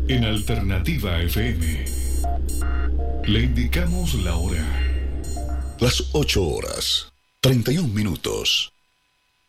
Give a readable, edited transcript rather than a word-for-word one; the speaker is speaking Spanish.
En Alternativa FM le indicamos la hora. Las 8 horas, 31 minutos.